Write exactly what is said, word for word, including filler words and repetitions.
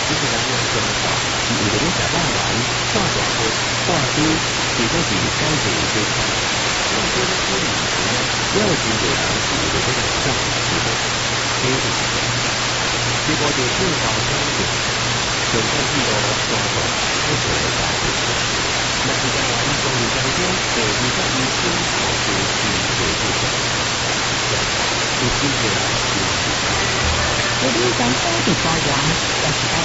其实咱用这么少，有的人假扮完化妆后化妆，也就是该给对方。更多的处理时呢，不要经过长期的这种上火之后，非常简单。结果就制造相似，整个肌肉状况不可能改变。那是在完成一张天给一张一生活出去回顾的，不是为了有啲想科技個樣，有時間